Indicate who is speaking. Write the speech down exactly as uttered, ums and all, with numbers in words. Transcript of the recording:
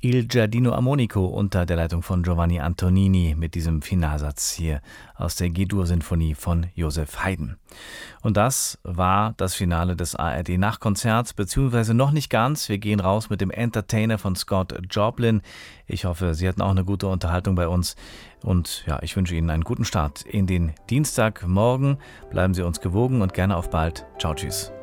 Speaker 1: Il Giardino Armonico unter der Leitung von Giovanni Antonini mit diesem Finalsatz hier aus der G-Dur-Sinfonie von Joseph Haydn. Und das war das Finale des A R D-Nachtkonzerts, beziehungsweise noch nicht ganz. Wir gehen raus mit dem Entertainer von Scott Joplin. Ich hoffe, Sie hatten auch eine gute Unterhaltung bei uns. Und ja, ich wünsche Ihnen einen guten Start in den Dienstagmorgen. Bleiben Sie uns gewogen und gerne auf bald. Ciao, tschüss.